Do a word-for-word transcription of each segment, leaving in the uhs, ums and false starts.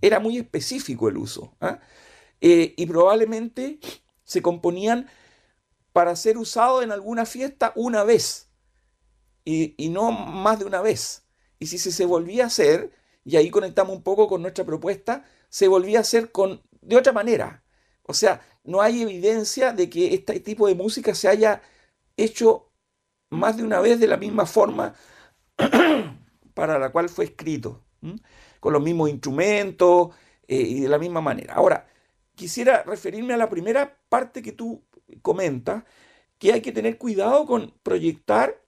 era muy específico el uso, ¿ah? Eh, y probablemente se componían para ser usado en alguna fiesta una vez y, y no más de una vez. Y si se, se volvía a hacer, y ahí conectamos un poco con nuestra propuesta, se volvía a hacer con, de otra manera. O sea, no hay evidencia de que este tipo de música se haya hecho más de una vez de la misma forma para la cual fue escrito, ¿m? Con los mismos instrumentos eh, y de la misma manera. Ahora, quisiera referirme a la primera parte que tú comentas, que hay que tener cuidado con proyectar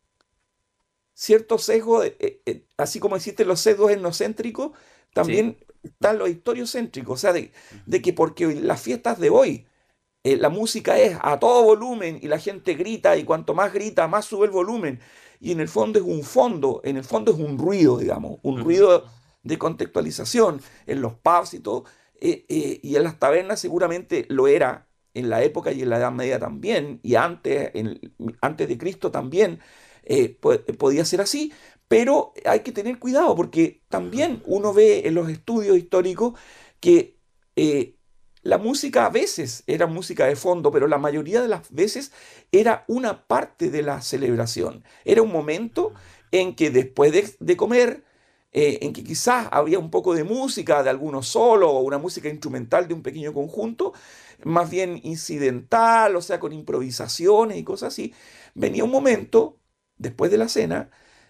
ciertos sesgos, eh, eh, eh, así como existen los sesgos etnocéntricos, Sí. también están los historiocéntricos, o sea, de, de Ujú. que porque las fiestas de hoy eh, la música es a todo volumen y la gente grita y cuanto más grita, más sube el volumen. Y en el fondo es un fondo, en el fondo es un ruido, digamos, un Ujú. ruido de contextualización en los pubs y todo. Eh, eh, y en las tabernas seguramente lo era en la época y en la Edad Media también, y antes, en, antes de Cristo también eh, po- podía ser así, pero hay que tener cuidado porque también uno ve en los estudios históricos que eh, la música a veces era música de fondo, pero la mayoría de las veces era una parte de la celebración. Era un momento en que después de, de comer, eh, en que quizás había un poco de música de algunos solos o una música instrumental de un pequeño conjunto, más bien incidental, o sea, con improvisaciones y cosas así, venía un momento, después de la cena,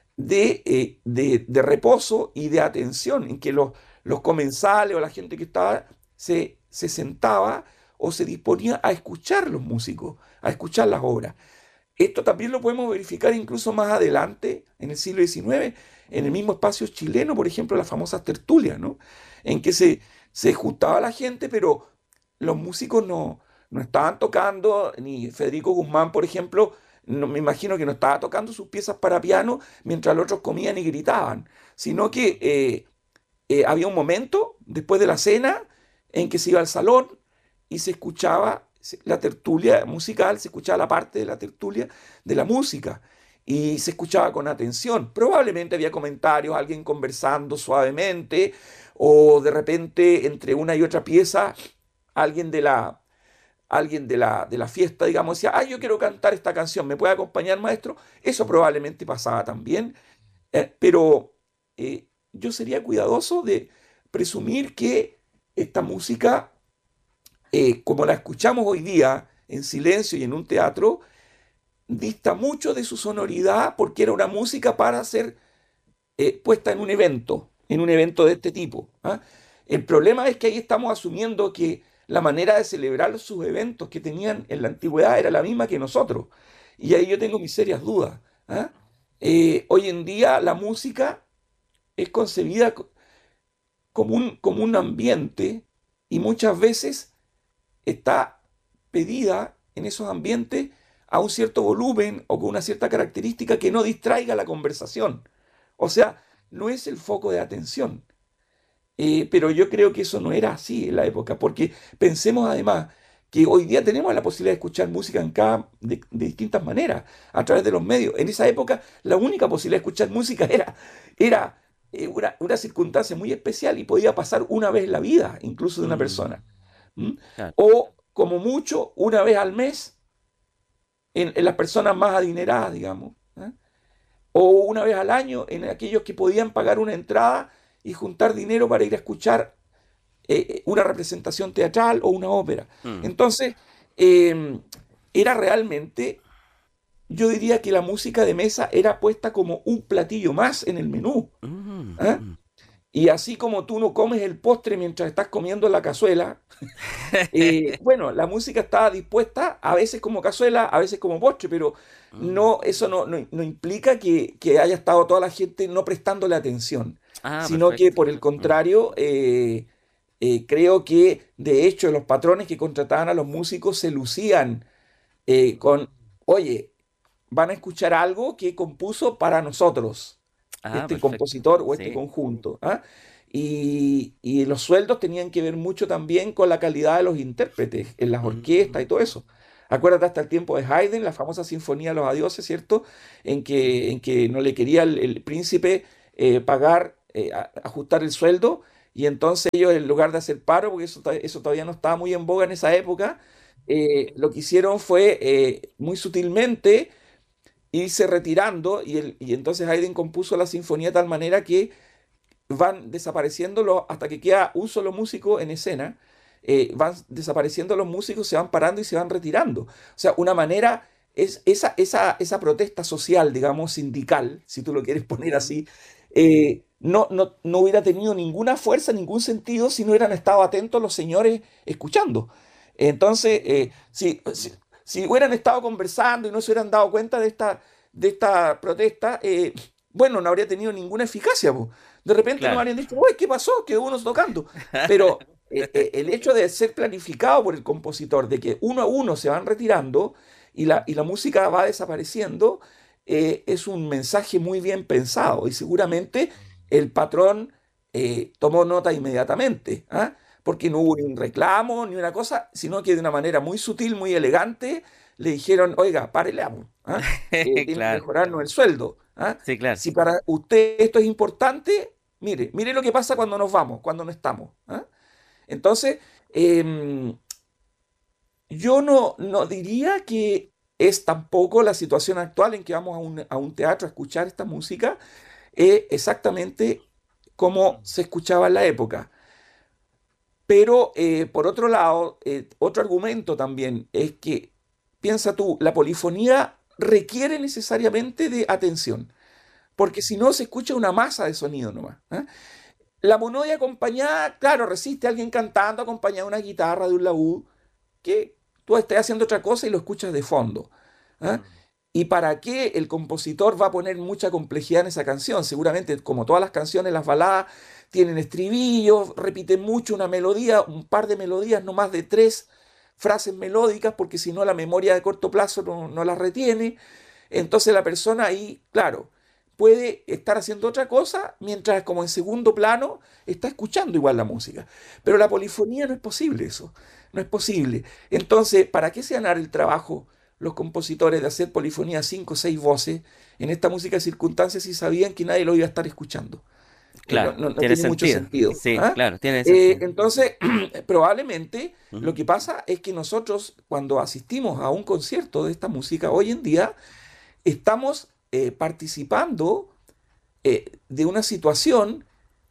de, eh, de, de reposo y de atención, en que los, los comensales o la gente que estaba se, se sentaba o se disponía a escuchar los músicos, a escuchar las obras. Esto también lo podemos verificar incluso más adelante, en el siglo diecinueve, en el mismo espacio chileno, por ejemplo, las famosas tertulias, ¿no? En que se, se juntaba la gente, pero los músicos no, no estaban tocando, ni Federico Guzmán, por ejemplo, no, me imagino que no estaba tocando sus piezas para piano mientras los otros comían y gritaban, sino que eh, eh, había un momento después de la cena en que se iba al salón y se escuchaba la tertulia musical, se escuchaba la parte de la tertulia de la música y se escuchaba con atención. Probablemente había comentarios, alguien conversando suavemente o de repente entre una y otra pieza alguien de la, alguien de la, de la fiesta, digamos, decía, ah, yo quiero cantar esta canción, ¿me puede acompañar, maestro? Eso probablemente pasaba también, eh, pero eh, yo sería cuidadoso de presumir que esta música, eh, como la escuchamos hoy día en silencio y en un teatro, dista mucho de su sonoridad porque era una música para ser eh, puesta en un evento, en un evento de este tipo, ¿ah? El problema es que ahí estamos asumiendo que la manera de celebrar sus eventos que tenían en la antigüedad era la misma que nosotros. Y ahí yo tengo mis serias dudas, ¿ah? Eh, hoy en día la música es concebida co- como un, como un ambiente y muchas veces está pedida en esos ambientes a un cierto volumen o con una cierta característica que no distraiga la conversación. O sea, no es el foco de atención. Eh, pero yo creo que eso no era así en la época, porque pensemos además que hoy día tenemos la posibilidad de escuchar música en cada, de, de distintas maneras, a través de los medios. En esa época la única posibilidad de escuchar música era, era eh, una, una circunstancia muy especial y podía pasar una vez en la vida, incluso de una Mm, persona. ¿M? claro. O como mucho, una vez al mes en, en las personas más adineradas, digamos. ¿Eh? O una vez al año en aquellos que podían pagar una entrada y juntar dinero para ir a escuchar eh, una representación teatral o una ópera. Mm, Entonces, eh, era realmente, yo diría que la música de mesa era puesta como un platillo más en el menú. mm, ¿Eh? mm. Y así como tú no comes el postre mientras estás comiendo la cazuela, eh, bueno, la música estaba dispuesta a veces como cazuela, a veces como postre, pero Mm. no, eso no, no- no implica que, que haya estado toda la gente no prestándole atención, Ah, sino que perfecto. por el Mm, contrario, eh, eh, creo que de hecho los patrones que contrataban a los músicos se lucían eh, con, oye, van a escuchar algo que compuso para nosotros, ah, este perfecto. compositor o este Sí. conjunto. ¿Ah? Y, y los sueldos tenían que ver mucho también con la calidad de los intérpretes en las orquestas y Mm, todo eso. Acuérdate hasta el tiempo de Haydn, la famosa Sinfonía de los Adioses, ¿cierto? En que, en que no le quería el, el príncipe eh, pagar, eh, a- ajustar el sueldo y entonces ellos en lugar de hacer paro, porque eso, to- eso todavía no estaba muy en boga en esa época, eh, lo que hicieron fue eh, muy sutilmente irse retirando y, el- y entonces Haydn compuso la sinfonía de tal manera que van desapareciendo los, hasta que queda un solo músico en escena, eh, van desapareciendo los músicos, se van parando y se van retirando. O sea, una manera es esa, esa, esa protesta social, digamos, sindical, si tú lo quieres poner así, eh, no, no, no hubiera tenido ninguna fuerza, ningún sentido si no hubieran estado atentos los señores escuchando. Entonces, eh, si, si, si hubieran estado conversando y no se hubieran dado cuenta de esta, de esta protesta, eh, bueno, no habría tenido ninguna eficacia, po. De repente nos Claro. habrían dicho, uy, ¿qué pasó? Quedó uno tocando. Pero eh, eh, el hecho de ser planificado por el compositor, de que uno a uno se van retirando y la, y la música va desapareciendo, eh, es un mensaje muy bien pensado y seguramente el patrón eh, tomó nota inmediatamente, ¿ah? Porque no hubo ni un reclamo ni una cosa, sino que de una manera muy sutil, muy elegante, le dijeron, oiga, párele, amo, ¿ah? Eh, tiene que Claro, mejorarnos el sueldo, ¿ah? sí, claro. Si para usted esto es importante, mire, mire lo que pasa cuando nos vamos, cuando no estamos, ¿ah? Entonces, em, yo no, no diría que es tampoco la situación actual en que vamos a un, a un teatro a escuchar esta música, eh, exactamente como se escuchaba en la época. Pero eh, por otro lado, eh, otro argumento también es que, piensa tú, la polifonía requiere necesariamente de atención, porque si no se escucha una masa de sonido nomás, ¿ah? La monodia acompañada, claro, resiste a alguien cantando acompañado de una guitarra, de un laúd, que tú estés haciendo otra cosa y lo escuchas de fondo, ¿ah? ¿Y para qué el compositor va a poner mucha complejidad en esa canción? Seguramente, como todas las canciones, las baladas tienen estribillos, repiten mucho una melodía, un par de melodías, no más de tres frases melódicas, porque si no la memoria de corto plazo no, no las retiene. Entonces la persona ahí, claro, puede estar haciendo otra cosa mientras como en segundo plano está escuchando igual la música. Pero la polifonía no es posible eso, no es posible. Entonces, ¿para qué se ganar el trabajo los compositores de hacer polifonía cinco o seis voces en esta música de circunstancias si sabían que nadie lo iba a estar escuchando? Eh, no, Claro, no- no tiene tiene mucho sentido. sentido. Sí, ¿Ah? claro, tiene Eh, sentido. entonces, probablemente Ujú. lo que pasa es que nosotros cuando asistimos a un concierto de esta música hoy en día, estamos eh, participando eh, de una situación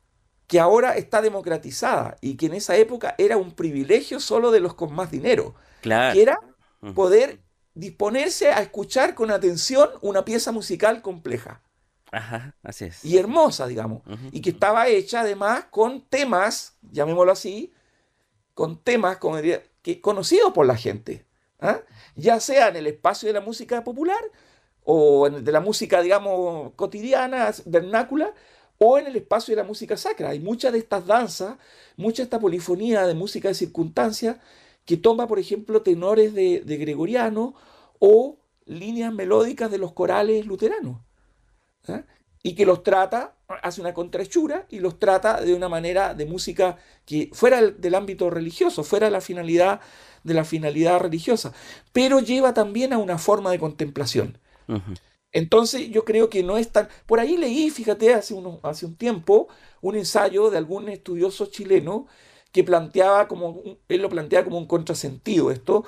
que ahora está democratizada y que en esa época era un privilegio solo de los con más dinero, Claro. que era Ujú. poder disponerse a escuchar con atención una pieza musical compleja Ajá, así y es. hermosa, digamos, Ujú. y que estaba hecha además con temas, llamémoslo así, con temas como diría, que, conocidos por la gente, ¿ah? Ya sea en el espacio de la música popular o en el de la música, digamos, cotidiana, vernácula, o en el espacio de la música sacra. Hay muchas de estas danzas, mucha de esta polifonía de música de circunstancias que toma, por ejemplo, tenores de, de gregoriano o líneas melódicas de los corales luteranos, ¿ah? Y que los trata, hace una contrahechura y los trata de una manera de música que fuera del, del ámbito religioso, fuera de la finalidad de la finalidad religiosa, pero lleva también a una forma de contemplación. Ujú. Entonces yo creo que no es tan... Por ahí leí, fíjate, hace, uno- hace un tiempo, un ensayo de algún estudioso chileno que planteaba como, un- él lo plantea como un contrasentido esto,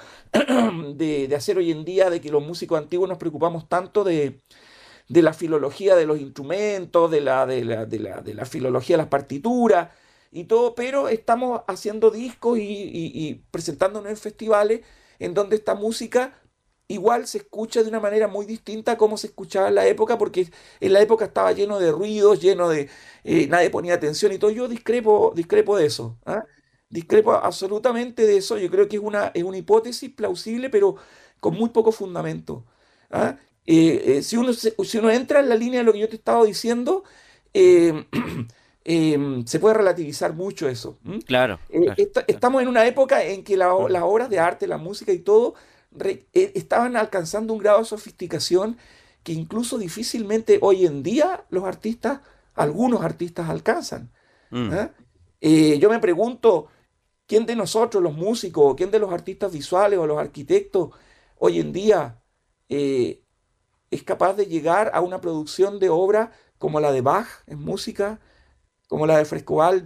de, de hacer hoy en día de que los músicos antiguos nos preocupamos tanto de, de la filología de los instrumentos, de la, de la, de la, de la filología de las partituras y todo, pero estamos haciendo discos y, y, y presentándonos en festivales en donde esta música igual se escucha de una manera muy distinta a como se escuchaba en la época, porque en la época estaba lleno de ruidos, lleno de... eh, nadie ponía atención y todo. Yo discrepo, discrepo de eso, ¿ah? Discrepo absolutamente de eso. Yo creo que es una, es una hipótesis plausible, pero con muy poco fundamento, ¿ah? Eh, eh, si uno, se- si uno entra en la línea de lo que yo te estaba diciendo, eh, eh, se puede relativizar mucho eso. ¿M? Claro, Eh, claro, esta- claro. estamos en una época en que la o- Ujú. las obras de arte, la música y todo re- eh, estaban alcanzando un grado de sofisticación que incluso difícilmente hoy en día los artistas, algunos artistas alcanzan. Mm. ¿Ah? Eh, yo me pregunto, ¿quién de nosotros, los músicos, quién de los artistas visuales o los arquitectos hoy en día eh, es capaz de llegar a una producción de obra como la de Bach en música, como la de Frescobaldi,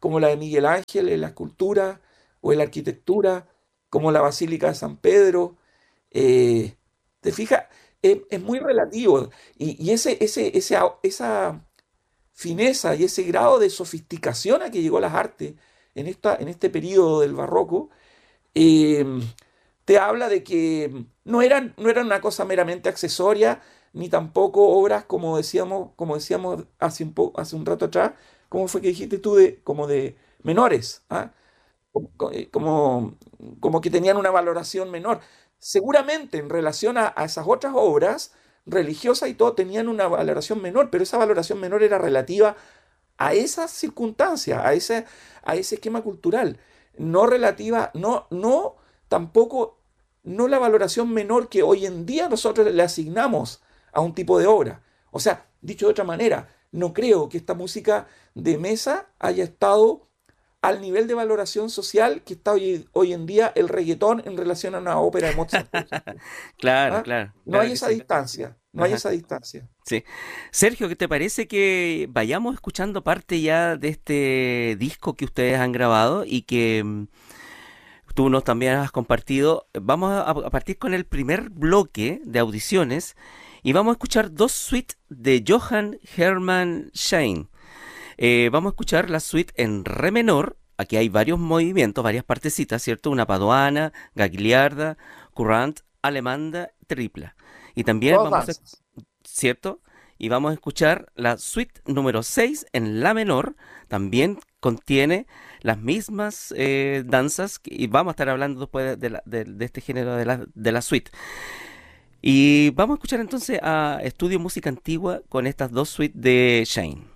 como la de Miguel Ángel en la escultura o en la arquitectura, como la Basílica de San Pedro. Eh, ¿Te fijas? Es, es muy relativo. Y, y ese, ese, ese, au- esa fineza y ese grado de sofisticación a que llegó las artes en, esta, en este periodo del barroco, eh, te habla de que no eran, no eran una cosa meramente accesoria, ni tampoco obras, como decíamos, como decíamos hace un, po- hace un rato atrás, ¿cómo fue que dijiste tú? De, como de menores, ¿ah? Como, co- eh, como- como que tenían una valoración menor. Seguramente en relación a, a esas otras obras religiosas y todo tenían una valoración menor, pero esa valoración menor era relativa a esas circunstancias, a ese, a ese esquema cultural, no relativa, no, no tampoco, no la valoración menor que hoy en día nosotros le asignamos a un tipo de obra. O sea, dicho de otra manera, no creo que esta música de mesa haya estado al nivel de valoración social que está hoy, hoy en día el reggaetón en relación a una ópera de Mozart, por ejemplo. Claro, ¿Ah? claro, No claro hay que esa sí. distancia, no hay Ajá, esa distancia. sí. Sergio, ¿qué te parece que vayamos escuchando parte ya de este disco que ustedes han grabado y que mm, tú nos también has compartido? Vamos a, a partir con el primer bloque de audiciones y vamos a escuchar dos suites de Johann Hermann Schein. Eh, vamos a escuchar la suite en re menor. Aquí hay varios movimientos, varias partecitas, ¿cierto? Una paduana, gagliarda, courant, alemanda, tripla. Y también Todas vamos a, danzas. ¿cierto? Y vamos a escuchar la suite número seis en la menor. También contiene las mismas eh, danzas que- y vamos a estar hablando después de, de la- de- de este género de la, de la suite. Y vamos a escuchar entonces a Estudio Música Antigua con estas dos suites de Shane.